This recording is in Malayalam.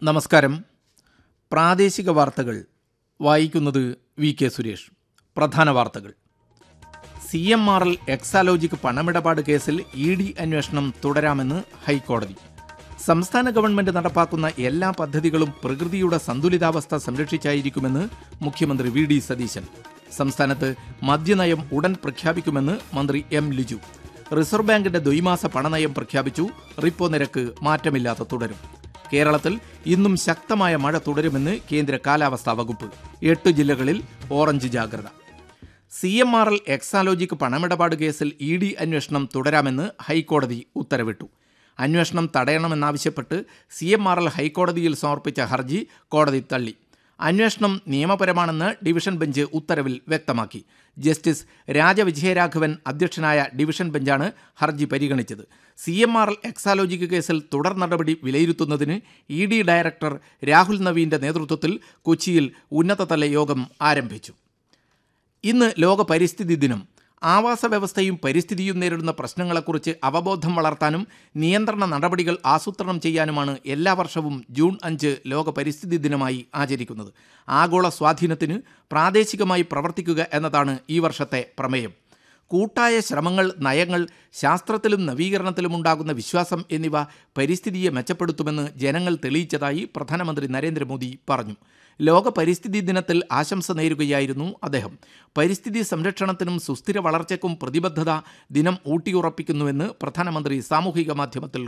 നമസ്കാരം. പ്രാദേശിക വാർത്തകൾ വായിക്കുന്നത് വി കെ സുരേഷ്. പ്രധാന വാർത്തകൾ. CMRL എക്സാലോജിക് പണമിടപാട് കേസിൽ ED അന്വേഷണം തുടരാമെന്ന് ഹൈക്കോടതി. സംസ്ഥാന ഗവൺമെന്റ് നടപ്പാക്കുന്ന എല്ലാ പദ്ധതികളും പ്രകൃതിയുടെ സന്തുലിതാവസ്ഥ സംരക്ഷിച്ചായിരിക്കുമെന്ന് മുഖ്യമന്ത്രി VD സതീശൻ. സംസ്ഥാനത്ത് മദ്യനയം ഉടൻ പ്രഖ്യാപിക്കുമെന്ന് മന്ത്രി M ലിജു. റിസർവ് ബാങ്കിന്റെ ദ്വൈമാസ പണനയം പ്രഖ്യാപിച്ചു. റിപ്പോ നിരക്ക് മാറ്റമില്ലാതെ തുടരും. കേരളത്തിൽ ഇന്നും ശക്തമായ മഴ തുടരുമെന്ന് കേന്ദ്ര കാലാവസ്ഥാ വകുപ്പ്. 8 ജില്ലകളിൽ ഓറഞ്ച് ജാഗ്രത. CMRL എക്സാലോജിക് പണമിടപാട് കേസിൽ ED അന്വേഷണം തുടരാമെന്ന് ഹൈക്കോടതി ഉത്തരവിട്ടു. അന്വേഷണം തടയണമെന്നാവശ്യപ്പെട്ട് CMRL ഹൈക്കോടതിയിൽ സമർപ്പിച്ച ഹർജി കോടതി തള്ളി. അന്വേഷണം നിയമപരമാണെന്ന് ഡിവിഷൻ ബെഞ്ച് ഉത്തരവിൽ വ്യക്തമാക്കി. ജസ്റ്റിസ് രാജവിജയരാഘവൻ അധ്യക്ഷനായ ഡിവിഷൻ ബെഞ്ചാണ് ഹർജി പരിഗണിച്ചത്. CMRL എക്സാലോജിക് കേസിൽ തുടർ നടപടി വിലയിരുത്തുന്നതിന് ED ഡയറക്ടർ രാഹുൽ നവീന്റെ നേതൃത്വത്തിൽ കൊച്ചിയിൽ ഉന്നതതല യോഗം ആരംഭിച്ചു. ഇന്ന് ലോക പരിസ്ഥിതി ദിനം. ആവാസ വ്യവസ്ഥയും പരിസ്ഥിതിയും നേരിടുന്ന പ്രശ്നങ്ങളെക്കുറിച്ച് അവബോധം വളർത്താനും നിയന്ത്രണ നടപടികൾ ആസൂത്രണം ചെയ്യാനുമാണ് എല്ലാ വർഷവും ജൂൺ 5 ലോക പരിസ്ഥിതി ദിനമായി ആചരിക്കുന്നത്. ആഗോള സ്വാധീനത്തിന് പ്രാദേശികമായി പ്രവർത്തിക്കുക എന്നതാണ് ഈ വർഷത്തെ പ്രമേയം. കൂട്ടായ ശ്രമങ്ങൾ, നയങ്ങൾ, ശാസ്ത്രത്തിലും നവീകരണത്തിലും ഉണ്ടാകുന്ന വിശ്വാസം എന്നിവ പരിസ്ഥിതിയെ മെച്ചപ്പെടുത്തുമെന്ന് ജനങ്ങൾ തെളിയിച്ചതായി പ്രധാനമന്ത്രി നരേന്ദ്രമോദി പറഞ്ഞു. ലോക പരിസ്ഥിതി ദിനത്തിൽ ആശംസ നേരുകയായിരുന്നു അദ്ദേഹം. പരിസ്ഥിതി സംരക്ഷണത്തിനും സുസ്ഥിര വളർച്ചയ്ക്കും പ്രതിബദ്ധത ദിനം ഊട്ടിയുറപ്പിക്കുന്നുവെന്ന് പ്രധാനമന്ത്രി സാമൂഹിക മാധ്യമത്തിൽ